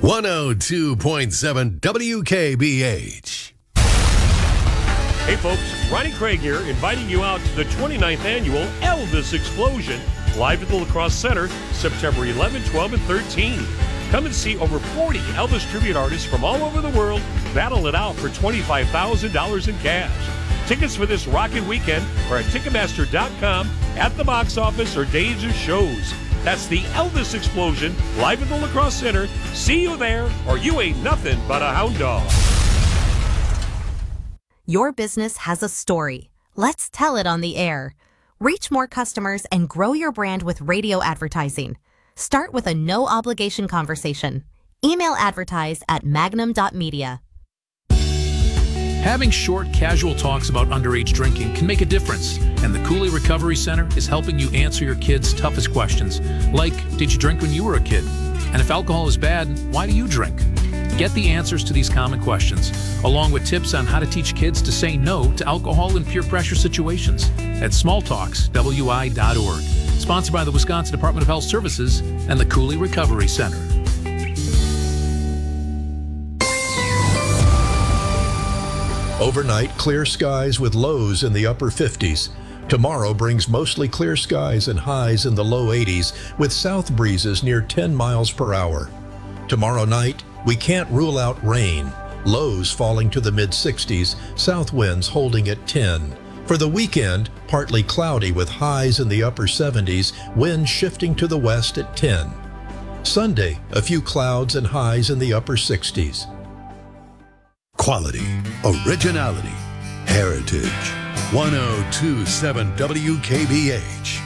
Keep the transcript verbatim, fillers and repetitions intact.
one oh two point seven W K B H. Hey folks, Ronnie Craig here, inviting you out to the twenty-ninth annual Elvis Explosion, live at the La Crosse Center, September eleventh, twelfth, and thirteenth. Come and see over forty Elvis tribute artists from all over the world battle it out for twenty-five thousand dollars in cash. Tickets for this rockin' weekend are at Ticketmaster dot com, at the box office, or days of shows. That's the Elvis Explosion, live at the La Crosse Center. See you there, or you ain't nothing but a hound dog. Your business has a story. Let's tell it on the air. Reach more customers and grow your brand with radio advertising. Start with a no-obligation conversation. Email advertise at magnum dot media. Having short, casual talks about underage drinking can make a difference, and the Cooley Recovery Center is helping you answer your kids' toughest questions, like, did you drink when you were a kid? And if alcohol is bad, why do you drink? Get the answers to these common questions, along with tips on how to teach kids to say no to alcohol in peer pressure situations at small talks W I dot org. Sponsored by the Wisconsin Department of Health Services and the Cooley Recovery Center. Overnight, clear skies with lows in the upper fifties. Tomorrow brings mostly clear skies and highs in the low eighties with south breezes near ten miles per hour. Tomorrow night, we can't rule out rain. Lows falling to the mid sixties, south winds holding at ten. For the weekend, partly cloudy with highs in the upper seventies, winds shifting to the west at ten. Sunday, a few clouds and highs in the upper sixties. Quality, originality, heritage. one oh two point seven W K B H.